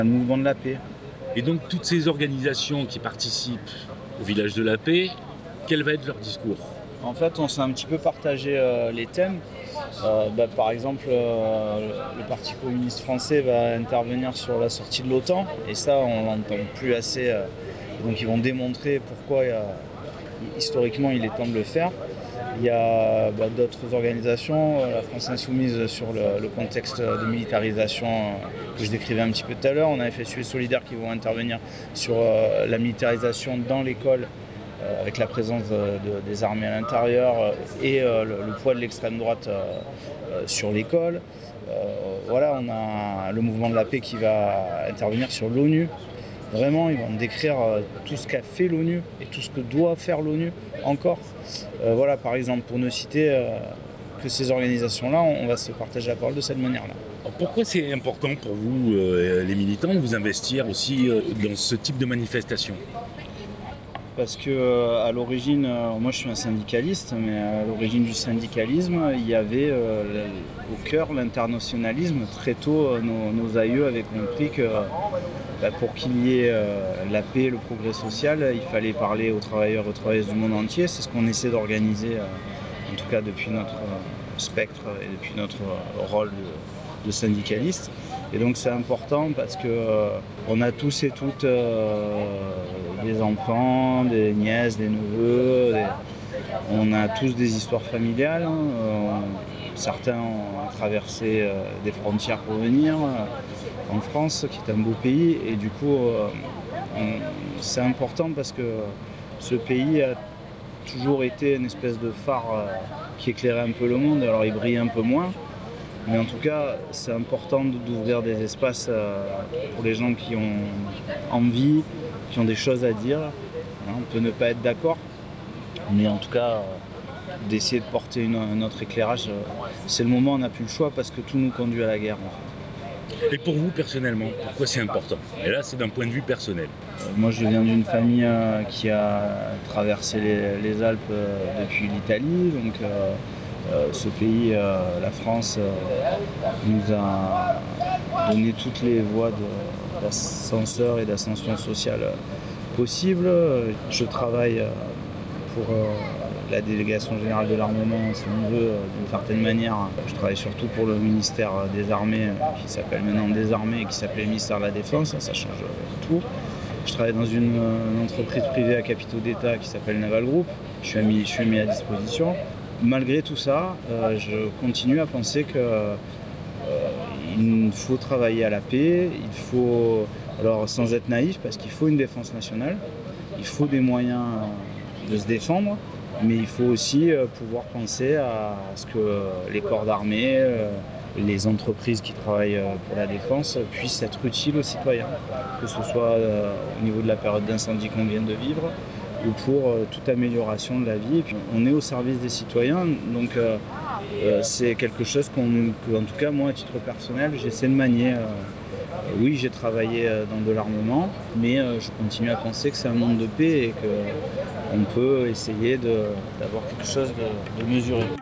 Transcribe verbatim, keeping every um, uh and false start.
Le mouvement de la paix. Et donc toutes ces organisations qui participent au village de la paix, quel va être leur discours ? En fait, on s'est un petit peu partagé euh, les thèmes. Euh, bah, par exemple, euh, le Parti communiste français va intervenir sur la sortie de l'OTAN, et ça, on l'entend plus assez. Euh, donc, ils vont démontrer pourquoi, euh, historiquement, il est temps de le faire. Il y a bah, d'autres organisations, euh, la France Insoumise sur le, le contexte de militarisation euh, que je décrivais un petit peu tout à l'heure. On a F S U et Solidaires qui vont intervenir sur euh, la militarisation dans l'école, euh, avec la présence de, de, des armées à l'intérieur euh, et euh, le, le poids de l'extrême droite euh, euh, sur l'école. Euh, voilà, on a le mouvement de la paix qui va intervenir sur l'ONU. Vraiment, ils vont décrire euh, tout ce qu'a fait l'ONU et tout ce que doit faire l'ONU encore. Euh, voilà, par exemple, pour ne citer euh, que ces organisations-là, on, on va se partager la parole de cette manière-là. Alors pourquoi c'est important pour vous, euh, les militants, de vous investir aussi euh, dans ce type de manifestation ? Parce que euh, à l'origine, euh, moi je suis un syndicaliste, mais à l'origine du syndicalisme, il y avait euh, au cœur l'internationalisme. Très tôt, euh, nos, nos aïeux avaient compris que bah, pour qu'il y ait euh, la paix et le progrès social, il fallait parler aux travailleurs et aux travailleuses du monde entier. C'est ce qu'on essaie d'organiser, euh, en tout cas depuis notre euh, spectre et depuis notre euh, rôle de, de syndicaliste. Et donc c'est important parce que euh, on a tous et toutes euh, des enfants, des nièces, des neveux, des... on a tous des histoires familiales. Hein. Euh, certains ont traversé euh, des frontières pour venir euh, en France, qui est un beau pays. Et du coup, euh, on... c'est important parce que ce pays a toujours été une espèce de phare euh, qui éclairait un peu le monde. Alors il brille un peu moins. Mais en tout cas, c'est important d'ouvrir des espaces pour les gens qui ont envie, qui ont des choses à dire. On peut ne pas être d'accord, mais en tout cas, d'essayer de porter une, un autre éclairage, c'est le moment, on n'a plus le choix parce que tout nous conduit à la guerre. En fait. Et pour vous, personnellement, pourquoi c'est important ? Et là, c'est d'un point de vue personnel. Euh, moi, je viens d'une famille euh, qui a traversé les, les Alpes euh, depuis l'Italie, donc... Euh, Euh, ce pays, euh, la France, euh, nous a donné toutes les voies d'ascenseur et d'ascension sociale possibles. Je travaille euh, pour euh, la délégation générale de l'armement, si on veut, euh, d'une certaine manière. Je travaille surtout pour le ministère des Armées, qui s'appelle maintenant des Armées, et qui s'appelait ministère de la Défense, ça change tout. Je travaille dans une, une entreprise privée à capitaux d'État qui s'appelle Naval Group. Je suis mis, je suis mis à disposition. Malgré tout ça, euh, je continue à penser qu'il euh, faut travailler à la paix, il faut, alors sans être naïf, parce qu'il faut une défense nationale, il faut des moyens de se défendre, mais il faut aussi euh, pouvoir penser à ce que les corps d'armée, euh, les entreprises qui travaillent euh, pour la défense puissent être utiles aux citoyens, que ce soit euh, au niveau de la période d'incendie qu'on vient de vivre, ou pour euh, toute amélioration de la vie. Et puis, on est au service des citoyens, donc euh, euh, c'est quelque chose qu'on, que, en tout cas moi à titre personnel, j'essaie de manier. Euh, oui, j'ai travaillé euh, dans de l'armement, mais euh, je continue à penser que c'est un monde de paix et qu'on peut essayer de, d'avoir quelque chose de, de mesuré.